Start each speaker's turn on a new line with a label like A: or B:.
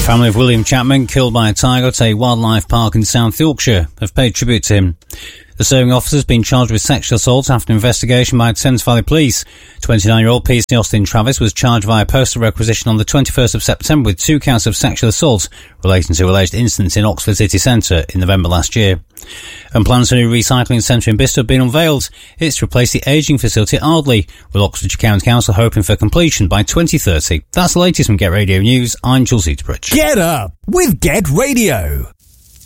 A: Family of William Chapman, killed by a tiger at a wildlife park in South Yorkshire, have paid tribute to him. The serving officer has been charged with sexual assault after an investigation by Thames Valley Police. 29-year-old PC Austin Travis was charged via postal requisition on the 21st of September with 2 counts of sexual assault relating to alleged incidents in Oxford city centre in November last year. And plans for a new recycling centre in Bicester have been unveiled. It's to replace the ageing facility at Ardley, with Oxfordshire County Council hoping for completion by 2030. That's the latest from Get Radio News. I'm Jules Eaterbridge.
B: Get up with Get Radio.